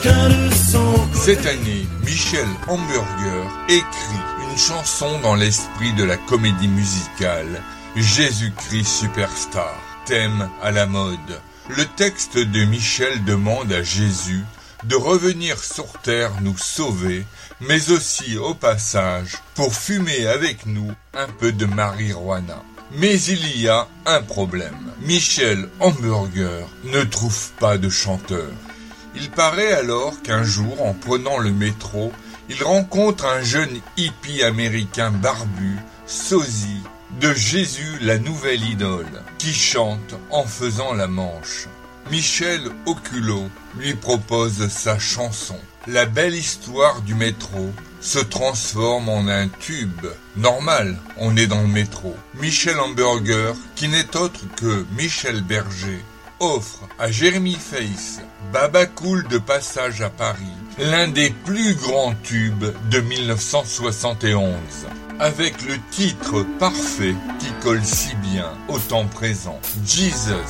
Cette année, Michel Hamburger écrit une chanson dans l'esprit de la comédie musicale Jésus-Christ Superstar, thème à la mode. Le texte de Michel demande à Jésus de revenir sur terre nous sauver, mais aussi au passage pour fumer avec nous un peu de marijuana. Mais il y a un problème. Michel Hamburger ne trouve pas de chanteur. Il paraît alors qu'un jour, en prenant le métro, il rencontre un jeune hippie américain barbu, sosie, de Jésus la nouvelle idole, qui chante en faisant la manche. Michel au culot lui propose sa chanson. La belle histoire du métro se transforme en un tube. Normal, on est dans le métro. Michel Hamburger, qui n'est autre que Michel Berger, offre à Jérémy Face, Baba Cool de passage à Paris, l'un des plus grands tubes de 1971, avec le titre parfait qui colle si bien au temps présent, Jesus.